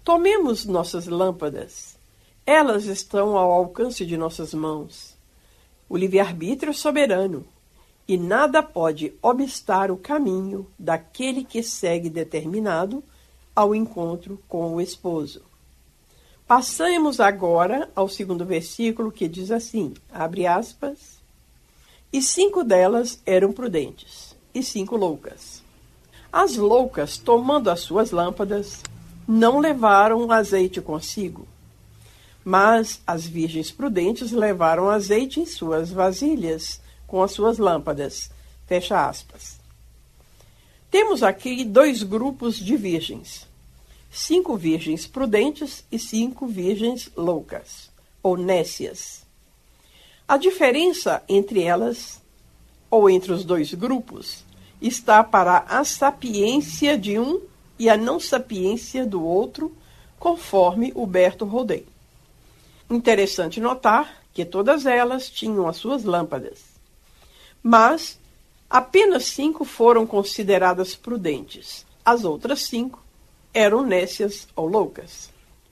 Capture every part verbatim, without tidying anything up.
Tomemos nossas lâmpadas. Elas estão ao alcance de nossas mãos. O livre-arbítrio é soberano, e nada pode obstar o caminho daquele que segue determinado ao encontro com o esposo. Passemos agora ao segundo versículo, que diz assim, abre aspas, e cinco delas eram prudentes, e cinco loucas. As loucas, tomando as suas lâmpadas, não levaram azeite consigo, mas as virgens prudentes levaram azeite em suas vasilhas, com as suas lâmpadas. Fecha aspas. Temos aqui dois grupos de virgens. Cinco virgens prudentes e cinco virgens loucas, ou nécias. A diferença entre elas, ou entre os dois grupos, está para a sapiência de um e a não sapiência do outro, conforme Huberto Rodin. Interessante notar que todas elas tinham as suas lâmpadas, mas apenas cinco foram consideradas prudentes. As outras cinco eram nécias ou loucas.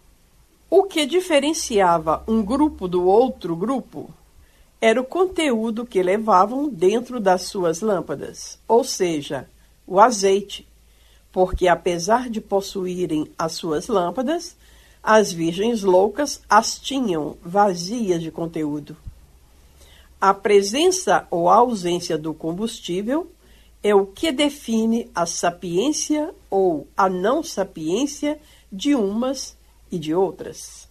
O que diferenciava um grupo do outro grupo era o conteúdo que levavam dentro das suas lâmpadas, ou seja, o azeite, porque apesar de possuírem as suas lâmpadas, as virgens loucas as tinham vazias de conteúdo. A presença ou a ausência do combustível é o que define a sapiência ou a não sapiência de umas e de outras.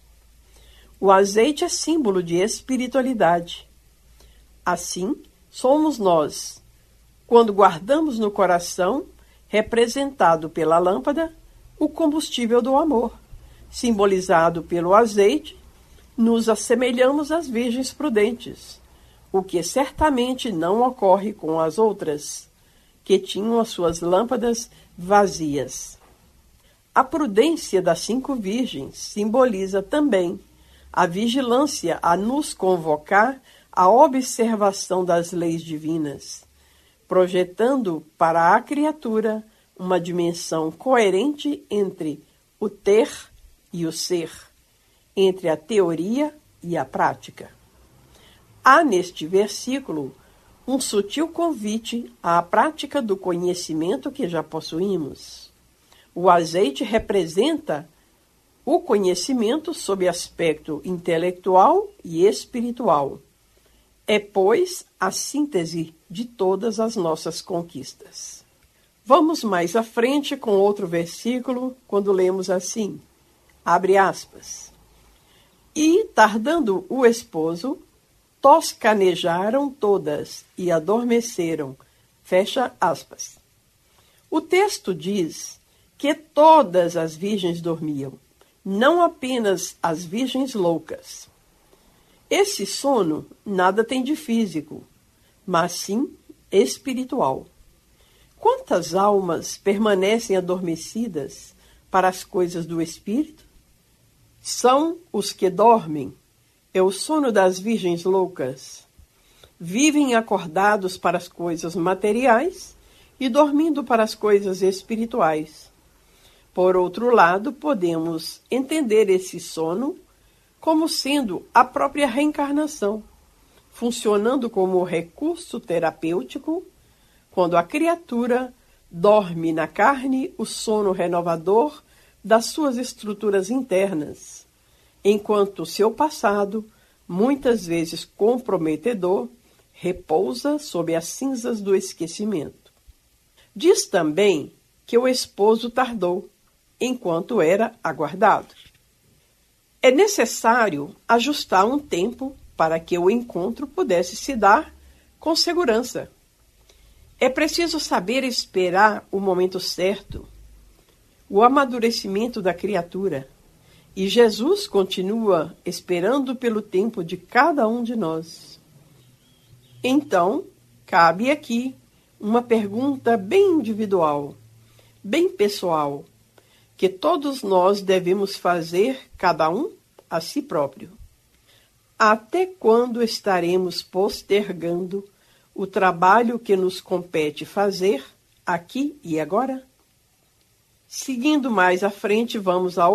O azeite é símbolo de espiritualidade. Assim, somos nós, quando guardamos no coração, representado pela lâmpada, o combustível do amor. Simbolizado pelo azeite, nos assemelhamos às virgens prudentes, o que certamente não ocorre com as outras, que tinham as suas lâmpadas vazias. A prudência das cinco virgens simboliza também a vigilância a nos convocar à observação das leis divinas, projetando para a criatura uma dimensão coerente entre o ter e o ser, entre a teoria e a prática. Há neste versículo um sutil convite à prática do conhecimento que já possuímos. O azeite representa o conhecimento sob aspecto intelectual e espiritual. É, pois, a síntese de todas as nossas conquistas. Vamos mais à frente com outro versículo, quando lemos assim, abre aspas, e, tardando o esposo, toscanejaram todas e adormeceram, fecha aspas. O texto diz que todas as virgens dormiam, não apenas as virgens loucas. Esse sono nada tem de físico, mas sim espiritual. Quantas almas permanecem adormecidas para as coisas do espírito? São os que dormem, é o sono das virgens loucas. Vivem acordados para as coisas materiais e dormindo para as coisas espirituais. Por outro lado, podemos entender esse sono como sendo a própria reencarnação, funcionando como recurso terapêutico, quando a criatura dorme na carne o sono renovador das suas estruturas internas, enquanto seu passado, muitas vezes comprometedor, repousa sob as cinzas do esquecimento. Diz também que o esposo tardou, enquanto era aguardado. É necessário ajustar um tempo para que o encontro pudesse se dar com segurança. É preciso saber esperar o momento certo, o amadurecimento da criatura, e Jesus continua esperando pelo tempo de cada um de nós. Então, cabe aqui uma pergunta bem individual, bem pessoal, que todos nós devemos fazer, cada um a si próprio. Até quando estaremos postergando o trabalho que nos compete fazer aqui e agora? Seguindo mais à frente, vamos ao